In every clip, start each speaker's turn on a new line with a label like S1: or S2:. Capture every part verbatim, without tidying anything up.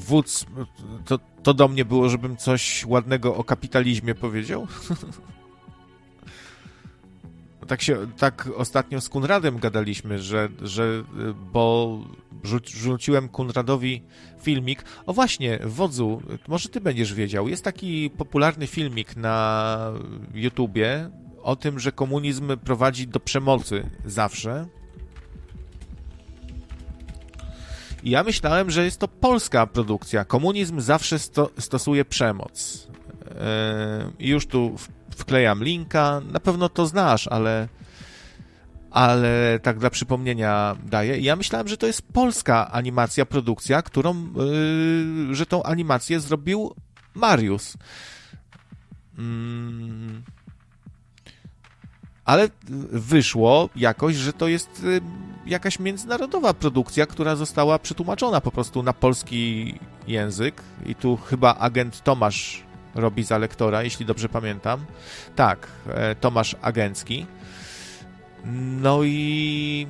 S1: wódz, to, to do mnie było, żebym coś ładnego o kapitalizmie powiedział? Tak się, tak ostatnio z Kunradem gadaliśmy, że, że bo rzuc, rzuciłem Kunradowi filmik. O właśnie, wodzu, może ty będziesz wiedział, jest taki popularny filmik na YouTubie o tym, że komunizm prowadzi do przemocy zawsze. I ja myślałem, że jest to polska produkcja. Komunizm zawsze sto, stosuje przemoc. I yy, już tu w, wklejam linka. Na pewno to znasz, ale, ale tak dla przypomnienia daję. I ja myślałem, że to jest polska animacja, produkcja, którą, yy, że tą animację zrobił Mariusz. Yy. Ale wyszło jakoś, że to jest jakaś międzynarodowa produkcja, która została przetłumaczona po prostu na polski język. I tu chyba agent Tomasz robi za lektora, jeśli dobrze pamiętam. Tak, Tomasz Agencki. No i...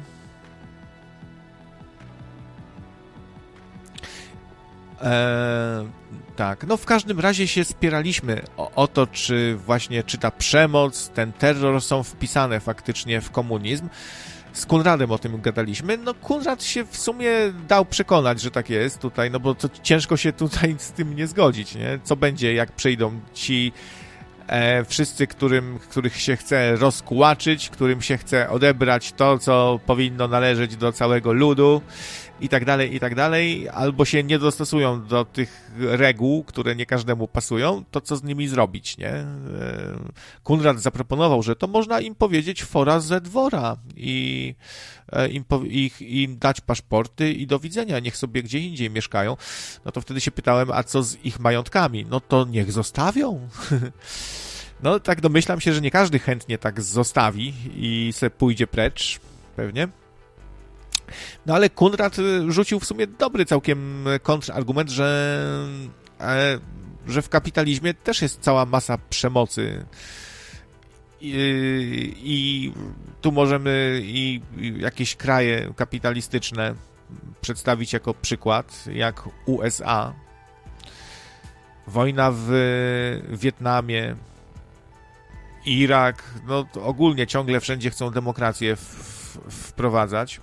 S1: Eee, tak, no w każdym razie się spieraliśmy o, o to, czy właśnie, czy ta przemoc, ten terror są wpisane faktycznie w komunizm. Z Kunradem o tym gadaliśmy. No Kunrad się w sumie dał przekonać, że tak jest tutaj, no bo to ciężko się tutaj z tym nie zgodzić, nie? Co będzie, jak przyjdą ci e, wszyscy, którym, których się chce rozkłaczyć, którym się chce odebrać to, co powinno należeć do całego ludu, i tak dalej, i tak dalej, albo się nie dostosują do tych reguł, które nie każdemu pasują, to co z nimi zrobić, nie? Kunrad zaproponował, że to można im powiedzieć fora ze dwora i im, ich, im dać paszporty i do widzenia, niech sobie gdzie indziej mieszkają. No to wtedy się pytałem, a co z ich majątkami? No to niech zostawią. No tak domyślam się, że nie każdy chętnie tak zostawi i se pójdzie precz, pewnie. No ale Kunrad rzucił w sumie dobry całkiem kontrargument, że, e, że w kapitalizmie też jest cała masa przemocy i, i tu możemy i, i jakieś kraje kapitalistyczne przedstawić jako przykład, jak U S A, wojna w Wietnamie, Irak, no ogólnie ciągle wszędzie chcą demokrację w, w, wprowadzać.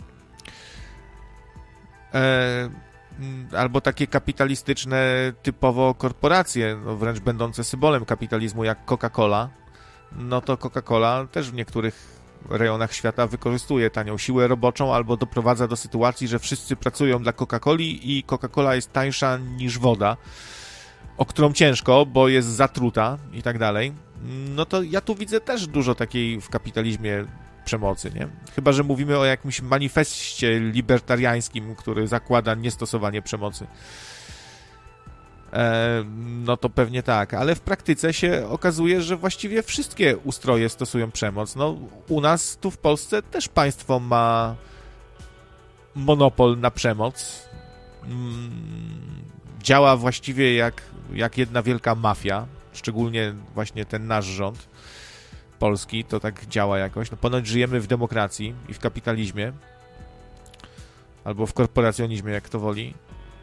S1: E, albo takie kapitalistyczne typowo korporacje, no wręcz będące symbolem kapitalizmu, jak Coca-Cola, no to Coca-Cola też w niektórych rejonach świata wykorzystuje tanią siłę roboczą albo doprowadza do sytuacji, że wszyscy pracują dla Coca-Coli i Coca-Cola jest tańsza niż woda, o którą ciężko, bo jest zatruta i tak dalej. No to ja tu widzę też dużo takiej w kapitalizmie przemocy, nie? Chyba że mówimy o jakimś manifestie libertariańskim, który zakłada niestosowanie przemocy. E, no to pewnie tak, ale w praktyce się okazuje, że właściwie wszystkie ustroje stosują przemoc. No u nas tu w Polsce też państwo ma monopol na przemoc. Mm, działa właściwie jak, jak jedna wielka mafia, szczególnie właśnie ten nasz rząd polski, to tak działa jakoś. No ponoć żyjemy w demokracji i w kapitalizmie. Albo w korporacjonizmie, jak to woli.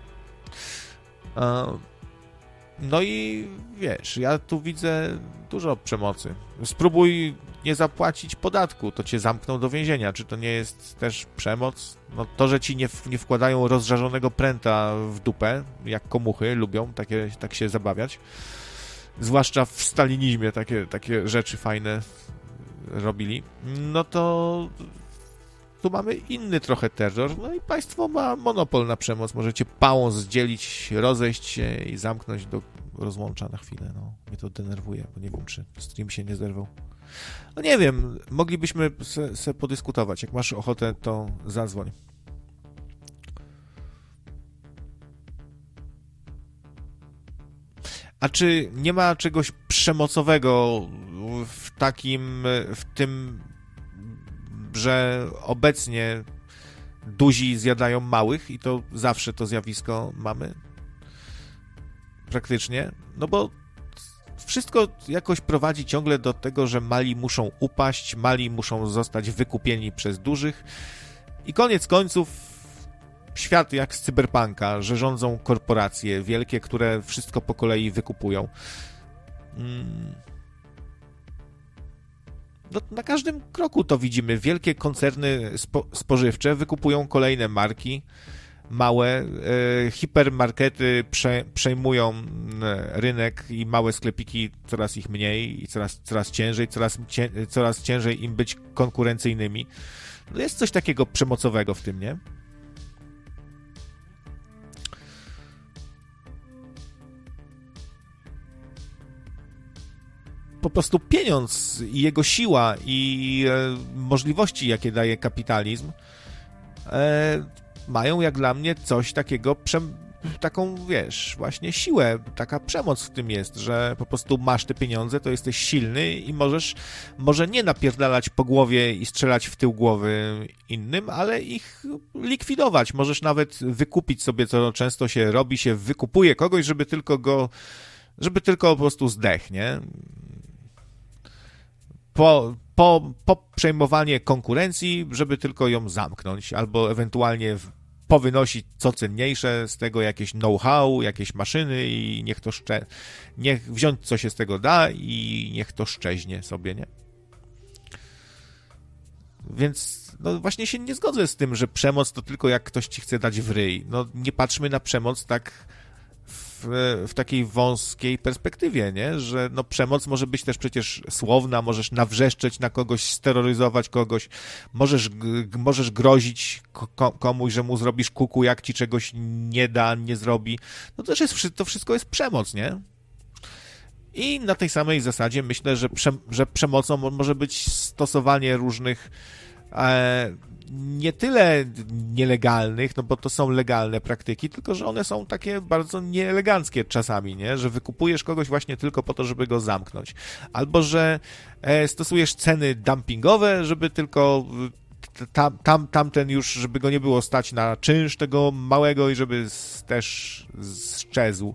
S1: No i wiesz, ja tu widzę dużo przemocy. Spróbuj nie zapłacić podatku, to cię zamkną do więzienia. Czy to nie jest też przemoc? No to, że ci nie, nie wkładają rozżarzonego pręta w dupę, jak komuchy lubią takie, tak się zabawiać. Zwłaszcza w stalinizmie takie, takie rzeczy fajne robili, no to tu mamy inny trochę terror, no i państwo ma monopol na przemoc. Możecie pałą zdzielić, rozejść się i zamknąć do rozłącza na chwilę. No, mnie to denerwuje, bo nie wiem, czy stream się nie zerwał. No nie wiem, moglibyśmy se, se podyskutować. Jak masz ochotę, to zadzwoń. A czy nie ma czegoś przemocowego w takim, w tym, że obecnie duzi zjadają małych i to zawsze to zjawisko mamy? Praktycznie. No bo wszystko jakoś prowadzi ciągle do tego, że mali muszą upaść, mali muszą zostać wykupieni przez dużych i koniec końców świat jak z cyberpunka, że rządzą korporacje wielkie, które wszystko po kolei wykupują. Hmm. No, na każdym kroku to widzimy. Wielkie koncerny spo, spożywcze wykupują kolejne marki, małe, e, hipermarkety prze, przejmują rynek i małe sklepiki coraz ich mniej i coraz, coraz ciężej, coraz, cię, coraz ciężej im być konkurencyjnymi. No jest coś takiego przemocowego w tym, nie? Po prostu pieniądz i jego siła i e, możliwości, jakie daje kapitalizm, e, mają jak dla mnie coś takiego, prze, taką, wiesz, właśnie siłę, taka przemoc w tym jest, że po prostu masz te pieniądze, to jesteś silny i możesz może nie napierdalać po głowie i strzelać w tył głowy innym, ale ich likwidować. Możesz nawet wykupić sobie, co często się robi, się wykupuje kogoś, żeby tylko go, żeby tylko po prostu zdech, nie? Po, po, po przejmowanie konkurencji, żeby tylko ją zamknąć, albo ewentualnie powynosić co cenniejsze z tego jakieś know-how, jakieś maszyny i niech to szcze... niech wziąć co się z tego da i niech to szczeźnie sobie, nie? Więc no właśnie się nie zgodzę z tym, że przemoc to tylko jak ktoś ci chce dać w ryj. No nie patrzmy na przemoc tak w, w takiej wąskiej perspektywie, nie? Że no przemoc może być też przecież słowna, możesz nawrzeszczeć na kogoś, steroryzować kogoś, możesz, g- możesz grozić ko- komuś, że mu zrobisz kuku, jak ci czegoś nie da, nie zrobi. No to też jest, to wszystko jest przemoc, nie? I na tej samej zasadzie myślę, że, prze, że przemocą może być stosowanie różnych e, nie tyle nielegalnych, no bo to są legalne praktyki, tylko że one są takie bardzo nieeleganckie czasami, nie? Że wykupujesz kogoś właśnie tylko po to, żeby go zamknąć. Albo, że e, stosujesz ceny dumpingowe, żeby tylko tam, tam, tamten już, żeby go nie było stać na czynsz tego małego i żeby z, też zszczezł.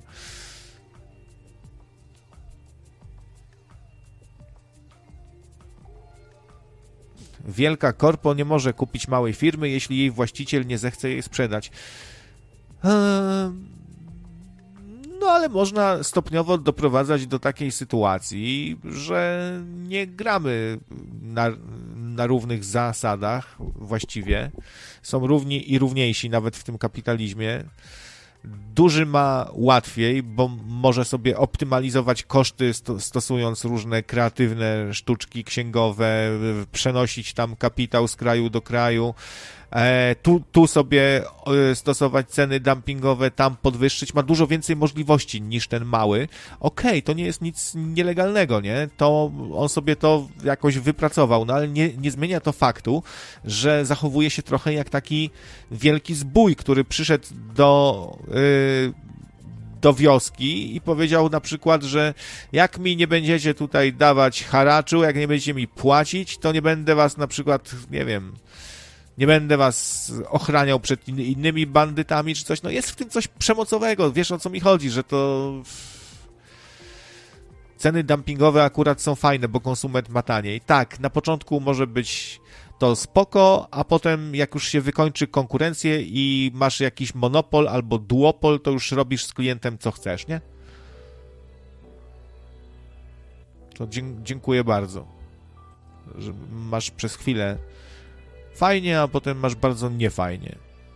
S1: Wielka korpo nie może kupić małej firmy, jeśli jej właściciel nie zechce jej sprzedać. No ale można stopniowo doprowadzać do takiej sytuacji, że nie gramy na, na równych zasadach właściwie. Są równi i równiejsi nawet w tym kapitalizmie. Duży ma łatwiej, bo może sobie optymalizować koszty stosując różne kreatywne sztuczki księgowe, przenosić tam kapitał z kraju do kraju, e, tu, tu sobie stosować ceny dumpingowe, tam podwyższyć, ma dużo więcej możliwości niż ten mały. Okej, okay, to nie jest nic nielegalnego, nie? To on sobie to jakoś wypracował, no ale nie, nie zmienia to faktu, że zachowuje się trochę jak taki wielki zbój, który przyszedł do yy, do wioski i powiedział na przykład, że jak mi nie będziecie tutaj dawać haraczu, jak nie będziecie mi płacić, to nie będę was na przykład, nie wiem, nie będę was ochraniał przed innymi bandytami czy coś. No jest w tym coś przemocowego, wiesz o co mi chodzi, że to ceny dumpingowe akurat są fajne, bo konsument ma taniej. Tak, na początku może być to spoko, a potem jak już się wykończy konkurencję i masz jakiś monopol albo duopol, to już robisz z klientem co chcesz, nie? To dzie- dziękuję bardzo, że masz przez chwilę fajnie, a potem masz bardzo niefajnie.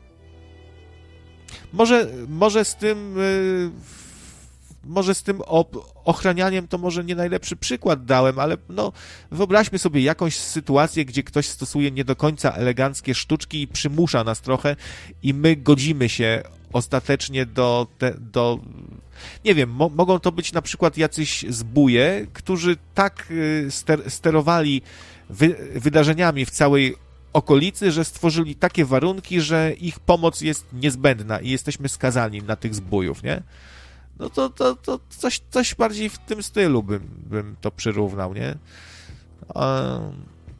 S1: Może, może z tym yy, może z tym ochranianiem to może nie najlepszy przykład dałem, ale no wyobraźmy sobie jakąś sytuację, gdzie ktoś stosuje nie do końca eleganckie sztuczki i przymusza nas trochę i my godzimy się ostatecznie do, te, do nie wiem, mo- mogą to być na przykład jacyś zbóje, którzy tak ster- sterowali wy- wydarzeniami w całej okolicy, że stworzyli takie warunki, że ich pomoc jest niezbędna i jesteśmy skazani na tych zbójów, nie? No to, to, to coś, coś bardziej w tym stylu bym, bym to przyrównał, nie? Um...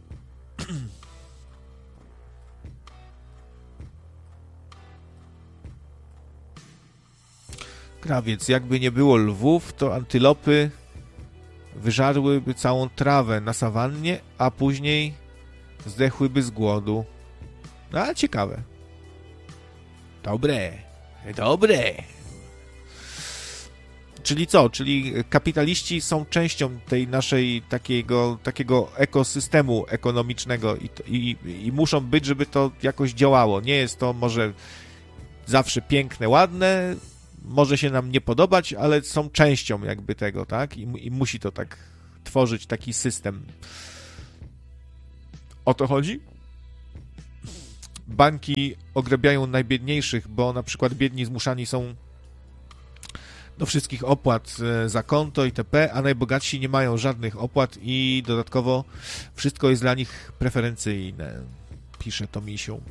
S1: Krawiec, jakby nie było lwów, to antylopy wyżarłyby całą trawę na sawannie, a później zdechłyby z głodu. No, ale ciekawe. Dobre, dobre. Czyli co? Czyli kapitaliści są częścią tej naszej takiego, takiego ekosystemu ekonomicznego i, i, i muszą być, żeby to jakoś działało. Nie jest to może zawsze piękne, ładne, może się nam nie podobać, ale są częścią jakby tego, tak? I, i musi to tak tworzyć taki system. O to chodzi? Banki ograbiają najbiedniejszych, bo na przykład biedni zmuszani są do wszystkich opłat za konto itp., a najbogatsi nie mają żadnych opłat i dodatkowo wszystko jest dla nich preferencyjne, pisze Tomisiu.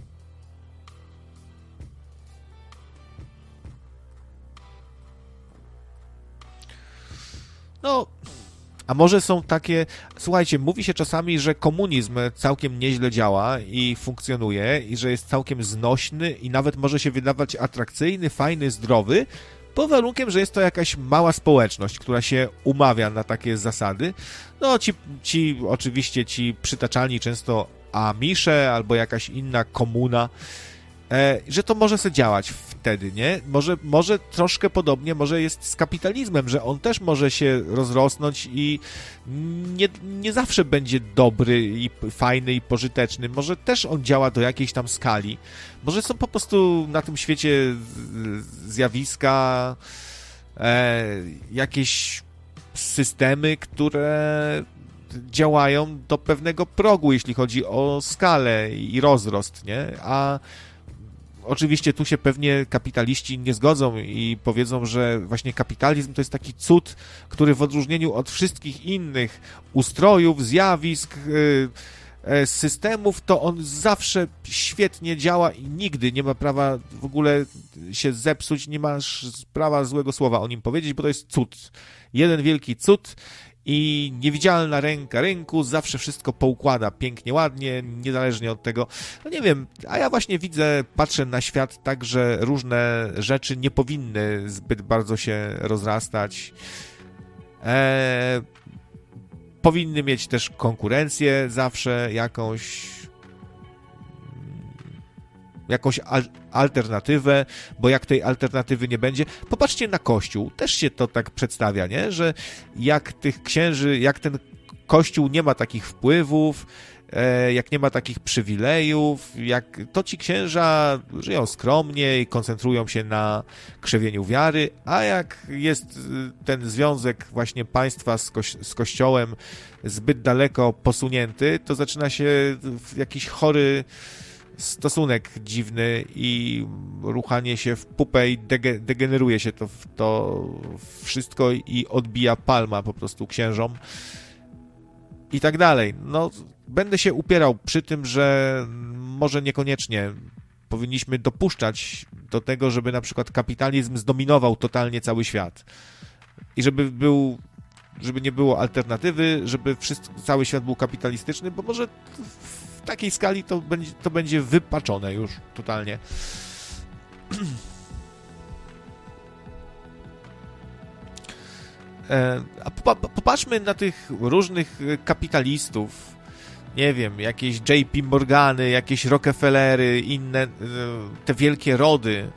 S1: No, a może są takie... Słuchajcie, mówi się czasami, że komunizm całkiem nieźle działa i funkcjonuje i że jest całkiem znośny i nawet może się wydawać atrakcyjny, fajny, zdrowy, pod warunkiem, że jest to jakaś mała społeczność, która się umawia na takie zasady. No, ci, ci oczywiście ci przytaczalni często Amisze albo jakaś inna komuna, e, że to może sobie działać wtedy, nie? Może, może troszkę podobnie może jest z kapitalizmem, że on też może się rozrosnąć i nie, nie zawsze będzie dobry i fajny i pożyteczny. Może też on działa do jakiejś tam skali. Może są po prostu na tym świecie zjawiska, e, jakieś systemy, które działają do pewnego progu, jeśli chodzi o skalę i rozrost, nie? A oczywiście tu się pewnie kapitaliści nie zgodzą i powiedzą, że właśnie kapitalizm to jest taki cud, który w odróżnieniu od wszystkich innych ustrojów, zjawisk, systemów, to on zawsze świetnie działa i nigdy nie ma prawa w ogóle się zepsuć, nie masz prawa złego słowa o nim powiedzieć, bo to jest cud. Jeden wielki cud i niewidzialna ręka rynku zawsze wszystko poukłada pięknie, ładnie, niezależnie od tego. No nie wiem, a ja właśnie widzę, patrzę na świat tak, że różne rzeczy nie powinny zbyt bardzo się rozrastać. Eee, powinny mieć też konkurencję zawsze jakąś, jakąś al- alternatywę, bo jak tej alternatywy nie będzie, popatrzcie na Kościół, też się to tak przedstawia, nie? Że jak tych księży, jak ten Kościół nie ma takich wpływów, e, jak nie ma takich przywilejów, jak to ci księża żyją skromnie i koncentrują się na krzewieniu wiary, a jak jest ten związek właśnie państwa z, koś- z Kościołem zbyt daleko posunięty, to zaczyna się jakiś chory stosunek dziwny i ruchanie się w pupę i dege- degeneruje się to, to wszystko i odbija palma po prostu księżom i tak dalej. No, będę się upierał przy tym, że może niekoniecznie powinniśmy dopuszczać do tego, żeby na przykład kapitalizm zdominował totalnie cały świat i żeby był, żeby nie było alternatywy, żeby wszystko, cały świat był kapitalistyczny, bo może w takiej skali to będzie, to będzie wypaczone już totalnie. A popatrzmy na tych różnych kapitalistów, nie wiem, jakieś J P Morgany, jakieś Rockefellery, inne, te wielkie rody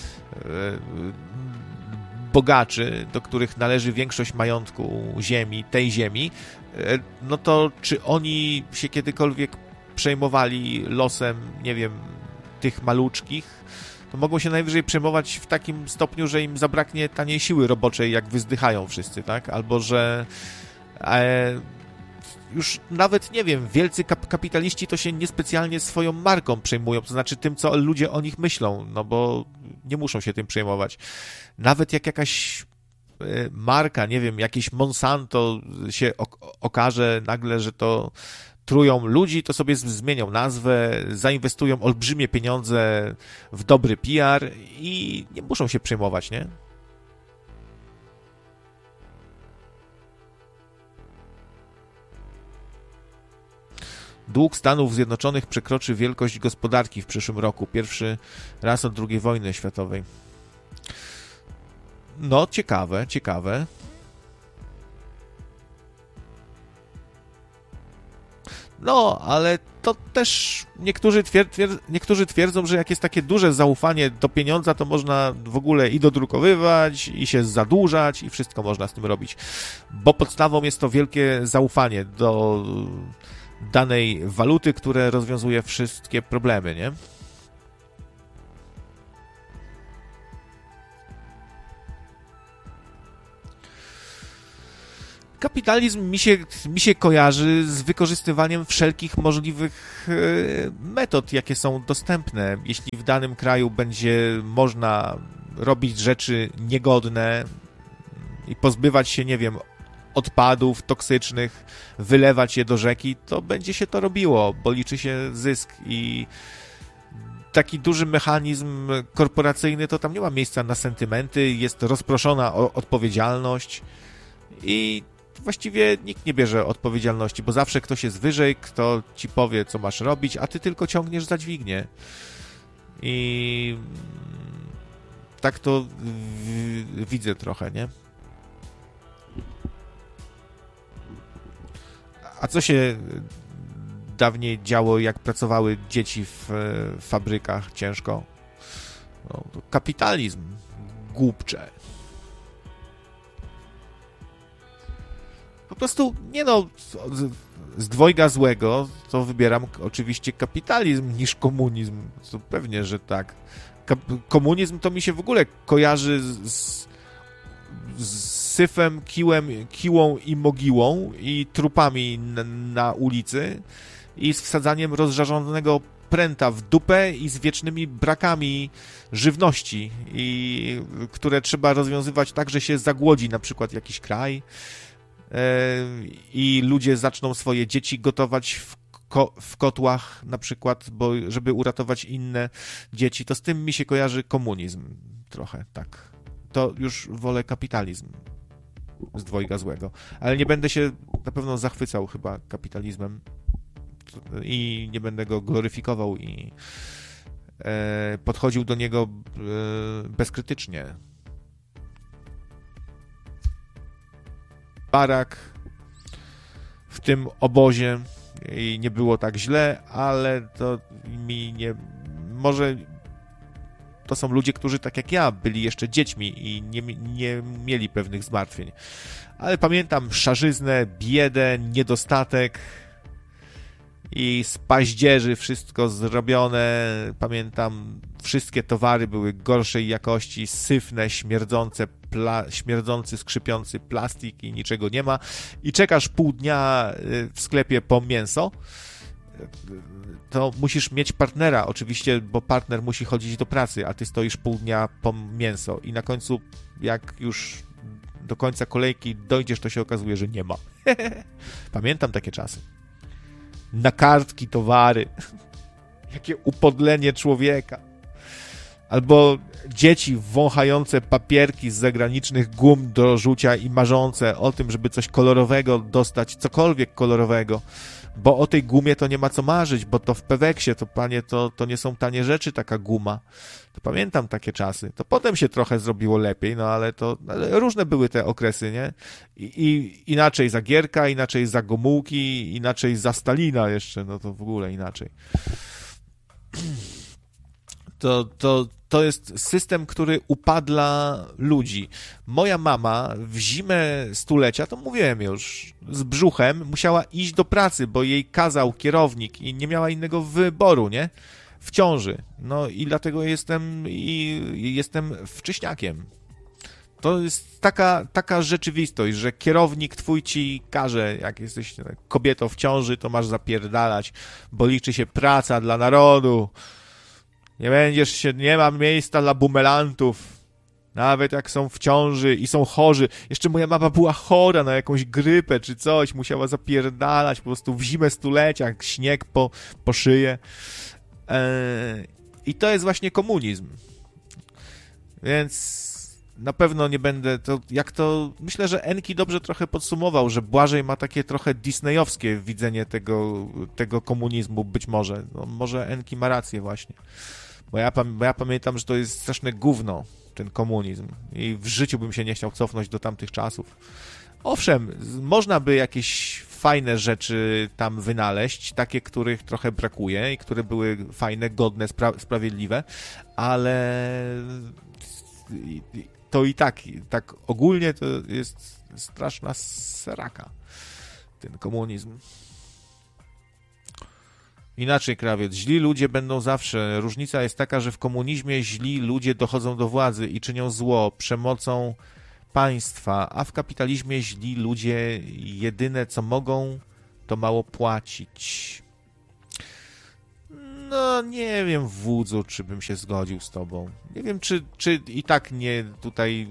S1: bogaczy, do których należy większość majątku ziemi, tej ziemi, no to czy oni się kiedykolwiek przejmowali losem, nie wiem, tych maluczkich? To mogą się najwyżej przejmować w takim stopniu, że im zabraknie taniej siły roboczej, jak wyzdychają wszyscy, tak? Albo że e, już nawet, nie wiem, wielcy kap- kapitaliści to się niespecjalnie swoją marką przejmują, to znaczy tym, co ludzie o nich myślą, no bo nie muszą się tym przejmować. Nawet jak jakaś e, marka, nie wiem, jakieś Monsanto się ok- okaże nagle, że to trują ludzi, to sobie zmienią nazwę, zainwestują olbrzymie pieniądze w dobry P R i nie muszą się przejmować, nie? Dług Stanów Zjednoczonych przekroczy wielkość gospodarki w przyszłym roku. Pierwszy raz od drugiej wojny światowej. No, ciekawe, ciekawe. No, ale to też niektórzy, twier- twier- niektórzy twierdzą, że jak jest takie duże zaufanie do pieniądza, to można w ogóle i dodrukowywać, i się zadłużać, i wszystko można z tym robić. Bo podstawą jest to wielkie zaufanie do danej waluty, które rozwiązuje wszystkie problemy, nie? Kapitalizm mi się, mi się kojarzy z wykorzystywaniem wszelkich możliwych metod, jakie są dostępne. Jeśli w danym kraju będzie można robić rzeczy niegodne i pozbywać się, nie wiem, odpadów toksycznych, wylewać je do rzeki, to będzie się to robiło, bo liczy się zysk i taki duży mechanizm korporacyjny, to tam nie ma miejsca na sentymenty, jest rozproszona odpowiedzialność i właściwie nikt nie bierze odpowiedzialności, bo zawsze ktoś jest wyżej, kto ci powie, co masz robić, a ty tylko ciągniesz za dźwignię. I tak to w... widzę trochę, nie? A co się dawniej działo, jak pracowały dzieci w fabrykach ciężko? No, to kapitalizm, głupcze. Po prostu, nie no, z, z dwojga złego to wybieram oczywiście kapitalizm niż komunizm. To pewnie, że tak. Kap- komunizm to mi się w ogóle kojarzy z, z, z syfem, kiłem, kiłą i mogiłą i trupami na, na ulicy i z wsadzaniem rozżarzonego pręta w dupę i z wiecznymi brakami żywności, i, które trzeba rozwiązywać tak, że się zagłodzi na przykład jakiś kraj i ludzie zaczną swoje dzieci gotować w, ko- w kotłach na przykład, bo żeby uratować inne dzieci. To z tym mi się kojarzy komunizm trochę, tak. To już wolę kapitalizm z dwojga złego. Ale nie będę się na pewno zachwycał chyba kapitalizmem i nie będę go gloryfikował i e, podchodził do niego e, bezkrytycznie. Barak w tym obozie i nie było tak źle, ale to mi nie... Może to są ludzie, którzy tak jak ja byli jeszcze dziećmi i nie, nie mieli pewnych zmartwień. Ale pamiętam szarzyznę, biedę, niedostatek i z paździerzy wszystko zrobione. Pamiętam, wszystkie towary były gorszej jakości, syfne, śmierdzące, pla- śmierdzący, skrzypiący plastik i niczego nie ma. I czekasz pół dnia w sklepie po mięso. To musisz mieć partnera oczywiście, bo partner musi chodzić do pracy, a ty stoisz pół dnia po mięso i na końcu, jak już do końca kolejki dojdziesz, to się okazuje, że nie ma. Pamiętam takie czasy. Na kartki towary. Jakie upodlenie człowieka. Albo dzieci wąchające papierki z zagranicznych gum do rzucia i marzące o tym, żeby coś kolorowego dostać, cokolwiek kolorowego. Bo o tej gumie to nie ma co marzyć, bo to w Peweksie, to panie, to, to nie są tanie rzeczy, taka guma. To pamiętam takie czasy. To potem się trochę zrobiło lepiej, no ale to ale różne były te okresy, nie? I, i inaczej za Gierka, inaczej za Gomułki, inaczej za Stalina jeszcze, no to w ogóle inaczej. To, to, to jest system, który upadla ludzi. Moja mama w zimę stulecia, to mówiłem już, z brzuchem musiała iść do pracy, bo jej kazał kierownik i nie miała innego wyboru, nie? W ciąży. No i dlatego jestem i jestem wcześniakiem. To jest taka, taka rzeczywistość, że kierownik twój ci każe, jak jesteś kobietą w ciąży, to masz zapierdalać, bo liczy się praca dla narodu. Nie będziesz się, nie ma miejsca dla bumelantów. Nawet jak są w ciąży i są chorzy. Jeszcze moja mama była chora na jakąś grypę czy coś. Musiała zapierdalać po prostu w zimę stulecia, śnieg po, po szyję. Eee, I to jest właśnie komunizm. Więc na pewno nie będę, to jak to, myślę, że Enki dobrze trochę podsumował, że Błażej ma takie trochę disneyowskie widzenie tego, tego komunizmu, być może. No, może Enki ma rację właśnie. Bo ja, bo ja pamiętam, że to jest straszne gówno, ten komunizm. I w życiu bym się nie chciał cofnąć do tamtych czasów. Owszem, można by jakieś fajne rzeczy tam wynaleźć, takie, których trochę brakuje i które były fajne, godne, spra- sprawiedliwe, ale to i tak, tak ogólnie to jest straszna sraka, ten komunizm. Inaczej, krawiec. Źli ludzie będą zawsze. Różnica jest taka, że w komunizmie źli ludzie dochodzą do władzy i czynią zło przemocą państwa, a w kapitalizmie źli ludzie jedyne co mogą, to mało płacić. No, nie wiem, wódzu, czy bym się zgodził z tobą. Nie wiem, czy, czy i tak nie tutaj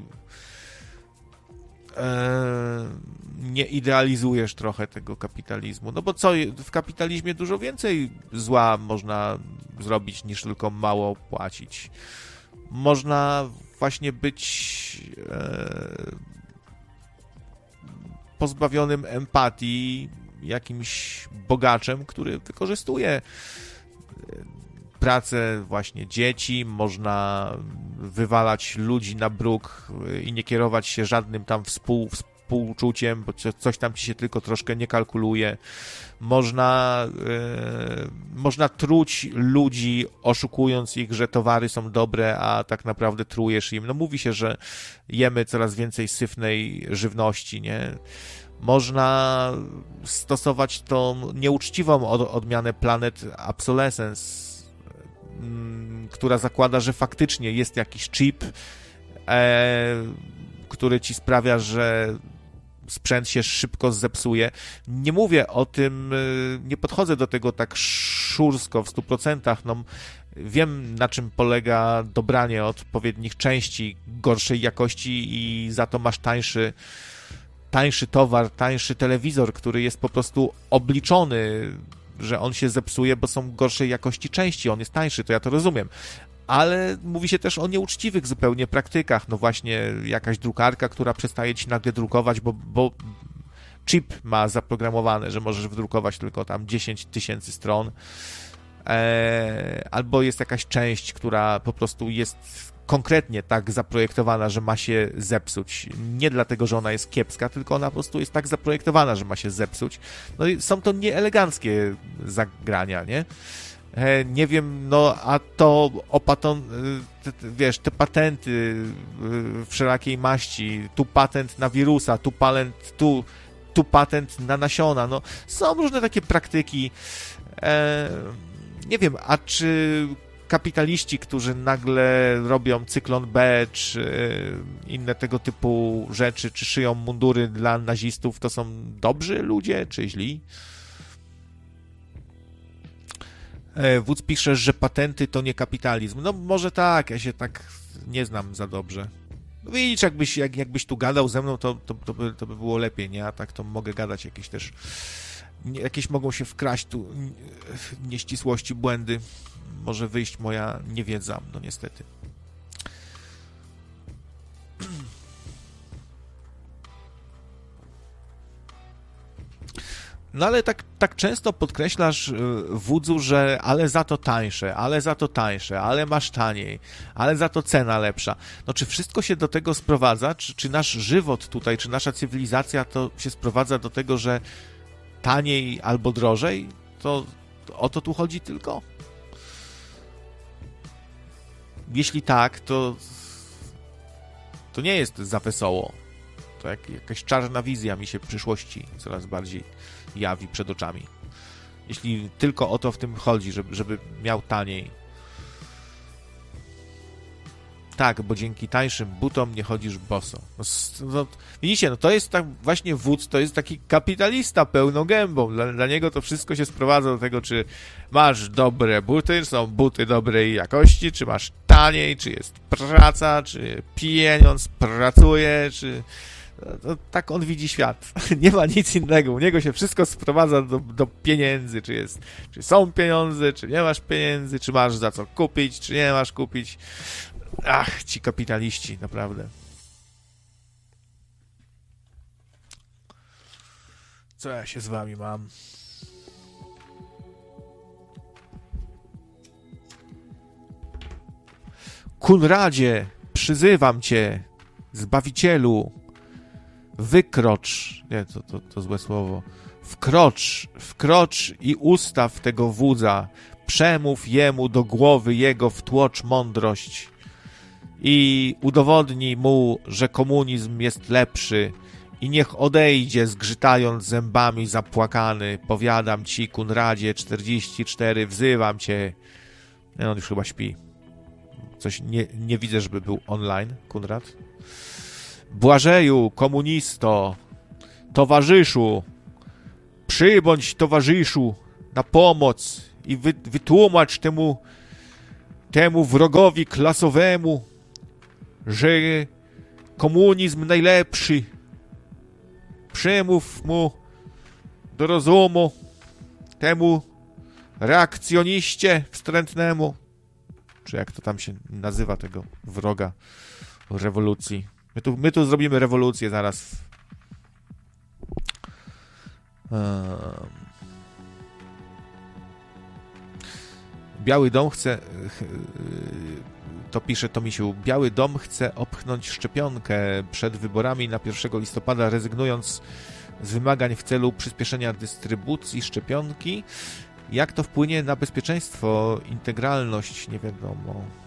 S1: e, nie idealizujesz trochę tego kapitalizmu. No bo co, w kapitalizmie dużo więcej zła można zrobić, niż tylko mało płacić. Można właśnie być e, pozbawionym empatii jakimś bogaczem, który wykorzystuje pracę właśnie dzieci, można wywalać ludzi na bruk i nie kierować się żadnym tam współ, współczuciem, bo coś tam ci się tylko troszkę nie kalkuluje. Można, e, można truć ludzi, oszukując ich, że towary są dobre, a tak naprawdę trujesz im. No mówi się, że jemy coraz więcej syfnej żywności, nie? Można stosować tą nieuczciwą odmianę Planet Obsolescence, która zakłada, że faktycznie jest jakiś chip, e, który ci sprawia, że sprzęt się szybko zepsuje. Nie mówię o tym, nie podchodzę do tego tak szursko w stu procentach. No, wiem, na czym polega dobranie odpowiednich części gorszej jakości i za to masz tańszy tańszy towar, tańszy telewizor, który jest po prostu obliczony, że on się zepsuje, bo są gorszej jakości części, on jest tańszy, to ja to rozumiem. Ale mówi się też o nieuczciwych zupełnie praktykach, no właśnie jakaś drukarka, która przestaje ci nagle drukować, bo, bo chip ma zaprogramowane, że możesz wydrukować tylko tam dziesięć tysięcy stron, eee, albo jest jakaś część, która po prostu jest konkretnie tak zaprojektowana, że ma się zepsuć. Nie dlatego, że ona jest kiepska, tylko ona po prostu jest tak zaprojektowana, że ma się zepsuć. No i są to nieeleganckie zagrania, nie? E, nie wiem, no a to opaton, te, te, wiesz, te patenty wszelakiej maści, tu patent na wirusa, tu patent, tu, tu patent na nasiona, no są różne takie praktyki. E, nie wiem, a czy kapitaliści, którzy nagle robią cyklon B, czy inne tego typu rzeczy, czy szyją mundury dla nazistów, to są dobrzy ludzie, czy źli? Wódz pisze, że patenty to nie kapitalizm. No może tak, ja się tak nie znam za dobrze. No widzisz, jakbyś, jak, jakbyś tu gadał ze mną, to, to, to, by, to by było lepiej, nie? A tak to mogę gadać jakieś też, jakieś mogą się wkraść tu nieścisłości, błędy. Może wyjść moja niewiedza, no niestety. No ale tak, tak często podkreślasz, wódzu, że ale za to tańsze, ale za to tańsze, ale masz taniej, ale za to cena lepsza. No czy wszystko się do tego sprowadza? Czy, czy nasz żywot tutaj, czy nasza cywilizacja to się sprowadza do tego, że taniej albo drożej? To, to o to tu chodzi tylko? Jeśli tak, to to nie jest za wesoło. To jak, jakaś czarna wizja mi się w przyszłości coraz bardziej jawi przed oczami. Jeśli tylko o to w tym chodzi, żeby, żeby miał taniej. Tak, bo dzięki tańszym butom nie chodzisz boso. No, no, widzicie, no to jest tak właśnie wódz, to jest taki kapitalista pełną gębą. Dla, dla niego to wszystko się sprowadza do tego, czy masz dobre buty, są buty dobrej jakości, czy masz taniej, czy jest praca, czy pieniądz pracuje, czy... No, tak on widzi świat. Nie ma nic innego. U niego się wszystko sprowadza do, do pieniędzy. Czy jest, czy są pieniądze, czy nie masz pieniędzy, czy masz za co kupić, czy nie masz kupić. Ach, ci kapitaliści, naprawdę. Co ja się z wami mam? Kunradzie, przyzywam cię, Zbawicielu, wykrocz, nie, to, to, to złe słowo, Wkrocz, wkrocz i ustaw tego wódza, przemów jemu do głowy jego, wtłocz mądrość i udowodnij mu, że komunizm jest lepszy i niech odejdzie, zgrzytając zębami zapłakany. Powiadam ci, Kunradzie czterdzieści cztery, wzywam cię. No, on już chyba śpi. Coś nie, nie widzę, żeby był online, Kunrad. Błażeju, komunisto, towarzyszu, przybądź, towarzyszu, na pomoc i wy, wytłumacz temu, temu wrogowi klasowemu, że komunizm najlepszy. Przemów mu do rozumu, temu reakcjoniście wstrętnemu, czy jak to tam się nazywa, tego wroga rewolucji. My tu, my tu zrobimy rewolucję zaraz. Biały Dom chce, to pisze Tomisiu, Biały Dom chce opchnąć szczepionkę przed wyborami na pierwszego listopada, rezygnując z wymagań w celu przyspieszenia dystrybucji szczepionki. Jak to wpłynie na bezpieczeństwo, integralność, nie wiadomo.